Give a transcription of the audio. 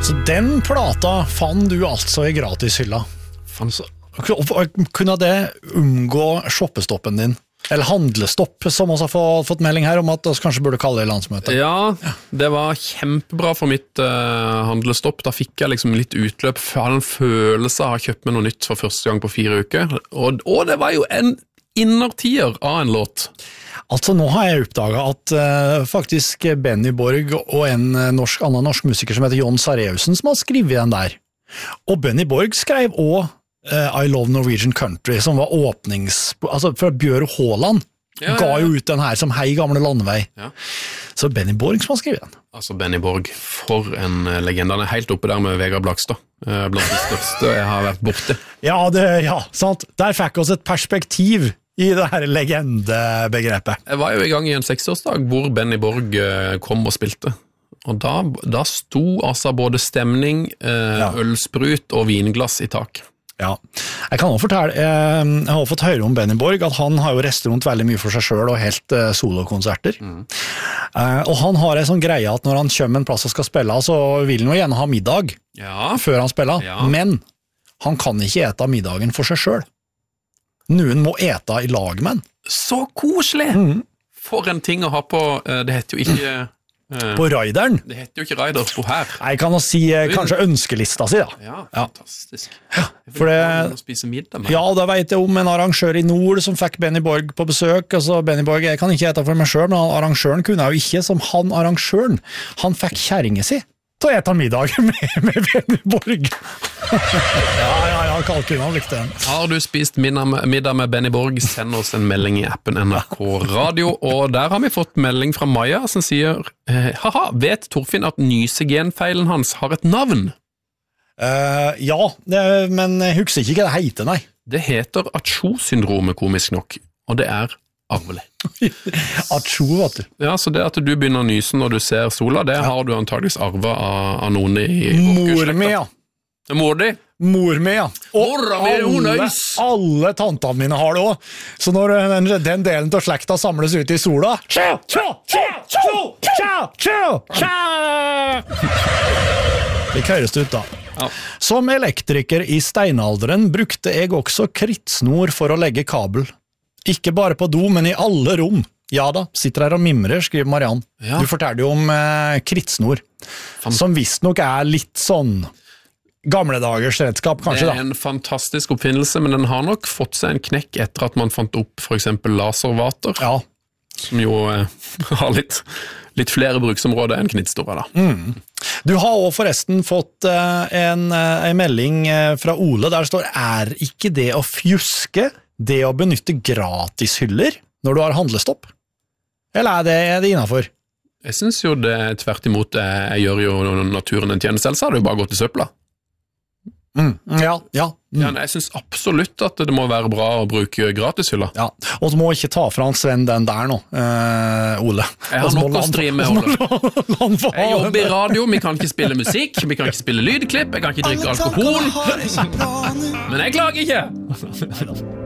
Så den plata fann du altså I gratishylla. Kunne det umgå shoppestoppen din? Eller handlestopp, som også har fått melding her om at vi kanskje burde kalle det landsmøte. Ja, det var kjempebra for mitt handlestopp. Da fikk jeg liksom litt utløp. Jeg hadde en følelse av å ha kjøpt meg noe nytt for første gang på 4 uker. Og det var jo en innertier av en låt. Altså nå har jeg oppdaget at faktisk Benny Borg og en annen norsk musiker som heter Jon Sareusen som har skrevet den der. Og Benny Borg skrev også I Love Norwegian Country, som var altså fra Bjørn Håland ga jo ut den her som Hei gamle landvei. Så Benny Borg som har skrevet den. Altså Benny Borg, for en legende. Han helt oppe der med Vegard Blakstad, blant de største jeg har vært borte. Ja, sant. Der fikk oss et perspektiv I det her legendebegrepet. Jeg var jo I gang I en 60-årsdag hvor Benny Borg kom og spilte. Og da sto altså både stemning, ølsprut og vinglass I tak. Ja, jeg kan også fortelle, jeg har fått høre om Benny Borg, at han har jo reist rundt veldig mye for seg selv og helt solokonserter. Og han har en sånn greie at når han kommer en plass og skal spille, så vil han jo gjerne ha middag før han spiller, men han kan ikke ete middagen for seg selv. Noen må ete I lag med han. Så koselig! For en ting å ha på, det heter jo ikke... På Raideren? Det heter jo ikke Raider på her. Jeg kan jo si kanskje ønskelista si da. Ja, fantastisk. For det, spise middag med. Ja, da vet jeg om en arrangør I nord som fikk Benny Borg på besøk. Altså, Benny Borg, jeg kan ikke ete for meg selv, men arrangøren kunne jo ikke, som arrangøren, han fikk kjæringen si til å ete middag med Benny Borg. Ja, kalkunen likte den. Har du spist middag med Benny Borg, send oss en melding I appen NRK Radio, og der har vi fått melding fra Maja som sier, haha, vet Torfinn at nysegenfeilen hans har et navn? Ja, men jeg husker ikke hva det heter, nei. Det heter Acho-syndromet, komisk nok, og det arvelig. Acho, vet du. Ja, så det at du begynner å nyse når du ser sola, det har du antageligvis arvet av noen I Mor mi, ja. Mor di? Mor mi, ja. Og alle tantene mine har det også. Så når den delen av slekta samles ut I sola, det køres ut da. Som elektriker I steinalderen brukte jeg også krittsnor for å legge kabel. Ikke bare på do, men I alle rom. Ja da, sitter her og mimrer, skriver Mariann. Du fortalte jo om krittsnor, som visst nok litt sånn gamle dagers redskap, kanskje da. Det en fantastisk oppfinnelse, men den har nok fått seg en knekk etter at man fant opp for eksempel laservater, som jo har litt flere bruksområder enn knittsnora da. Du har også forresten fått en melding fra Ole, der det står, ikke det å fjuske det å benytte gratishyller når du har handlestopp? Eller det innenfor? Jeg synes jo det tvert imot, jeg gjør jo naturen en tjeneste, ellers har det jo bare gått I søpla. Ja, jeg synes absolutt at det må være bra å bruke gratishylla. Ja, og du må ikke ta fra Sven den der nå, Ole. Jeg har nok å stri med, Ole. Jeg jobber I radio, vi kan ikke spille musikk, vi kan ikke spille lydklipp, jeg kan ikke drikke alkohol. Men jeg klager ikke!